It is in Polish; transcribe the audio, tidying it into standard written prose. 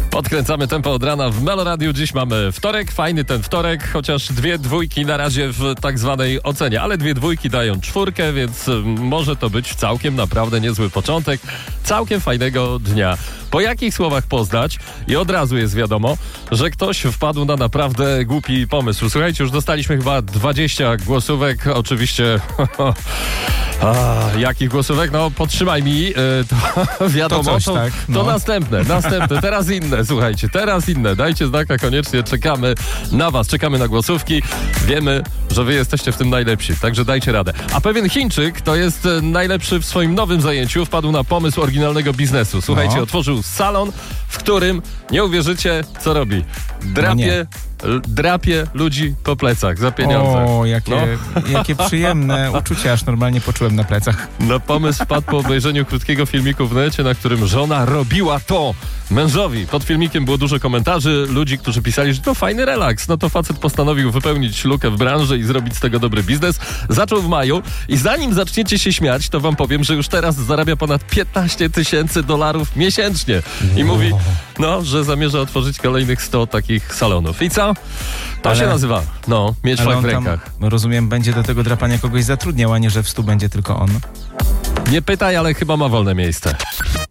Podkręcamy tempo od rana w Meloradiu. Dziś mamy wtorek, fajny ten wtorek, chociaż 2 dwójki na razie w tak zwanej ocenie, ale 2 dwójki dają 4, więc może to być całkiem naprawdę niezły początek całkiem fajnego dnia. Po jakich słowach poznać? I od razu jest wiadomo, że ktoś wpadł na naprawdę głupi pomysł. Słuchajcie, już dostaliśmy chyba 20 głosówek, oczywiście... jakich głosówek? No, podtrzymaj mi, to wiadomo, to, coś, tak, no. To następne, teraz inne, słuchajcie, teraz inne. Dajcie znaka koniecznie, czekamy na was, czekamy na głosówki. Wiemy, że wy jesteście w tym najlepsi, także dajcie radę. A pewien Chińczyk, to jest najlepszy w swoim nowym zajęciu, wpadł na pomysł oryginalnego biznesu. Słuchajcie, otworzył salon, w którym, nie uwierzycie, co robi. Drapie ludzi po plecach za pieniądze. O, jakie przyjemne uczucie, aż normalnie poczułem na plecach. No pomysł wpadł po obejrzeniu krótkiego filmiku w necie, na którym żona robiła to mężowi. Pod filmikiem było dużo komentarzy, ludzi, którzy pisali, że to fajny relaks. No to facet postanowił wypełnić lukę w branży i zrobić z tego dobry biznes. Zaczął w maju i zanim zaczniecie się śmiać, to wam powiem, że już teraz zarabia ponad $15,000 miesięcznie. I mówi, że zamierza otworzyć kolejnych 100 takich salonów. I co? To się nazywa, mieć flag w rękach. Rozumiem, będzie do tego drapania kogoś zatrudniał, a nie, że w 100 będzie tylko on. Nie pytaj, ale chyba ma wolne miejsce.